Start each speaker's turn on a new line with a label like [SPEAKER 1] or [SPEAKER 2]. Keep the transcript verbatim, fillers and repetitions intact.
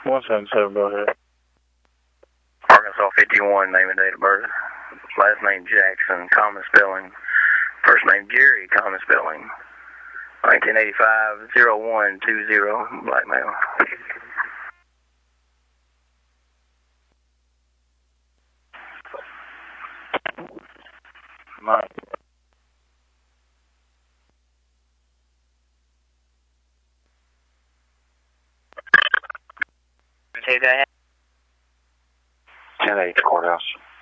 [SPEAKER 1] one seven seven, go ahead.
[SPEAKER 2] Arkansas fifty-one, name and date of birth. Last name Jackson, common spelling. First name Jerry, common spelling. nineteen eighty-five, oh one two zero, black male.
[SPEAKER 1] Mike.
[SPEAKER 2] Hey, go ahead.
[SPEAKER 1] ten eight, courthouse.